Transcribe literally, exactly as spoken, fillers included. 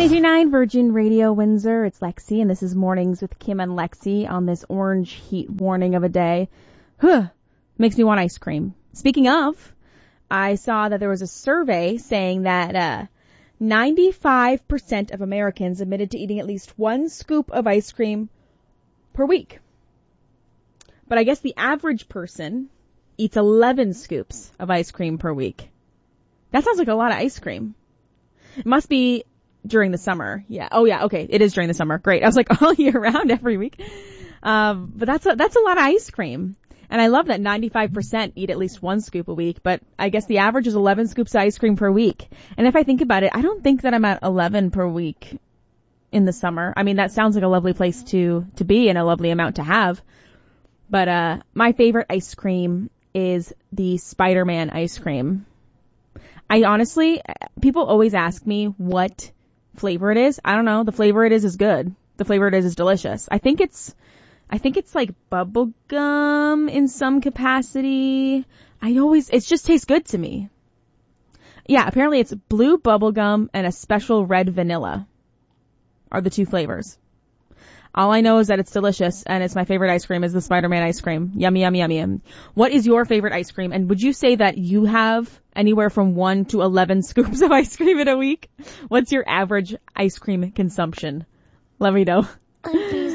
ninety-two point nine Virgin Radio Windsor. It's Lexi, and this is Mornings with Kim and Lexi on this orange heat warning of a day. Huh. Makes me want ice cream. Speaking of, I saw that there was a survey saying that uh ninety-five percent of Americans admitted to eating at least one scoop of ice cream per week. But I guess the average person eats eleven scoops of ice cream per week. That sounds like a lot of ice cream. It must be during the summer. Yeah. Oh, yeah. Okay. It is during the summer. Great. I was like all year round every week. Um, but that's a, that's a lot of ice cream. And I love that ninety-five percent eat at least one scoop a week, but I guess the average is eleven scoops of ice cream per week. And if I think about it, I don't think that I'm at eleven per week in the summer. I mean, that sounds like a lovely place to, to be and a lovely amount to have. But, uh, my favorite ice cream is the Spider-Man ice cream. I honestly, people always ask me what flavor it is. I don't know. The flavor it is is good. The flavor it is is delicious. I think it's, I think it's like bubble gum in some capacity. I always, it just tastes good to me. Yeah, apparently it's blue bubble gum and a special red vanilla are the two flavors. All I know is that it's delicious, and it's my favorite ice cream is the Spider-Man ice cream. Yummy, yummy, yummy, yummy. What is your favorite ice cream? And would you say that you have anywhere from one to eleven scoops of ice cream in a week? What's your average ice cream consumption? Let me know. I do.